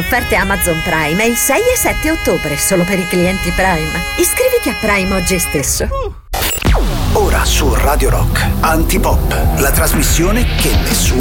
offerte Amazon Prime è il 6 e 7 ottobre, solo per i clienti Prime. Iscriviti a Prime oggi stesso. Ora su Radio Rock, Antipop, la trasmissione che nessuno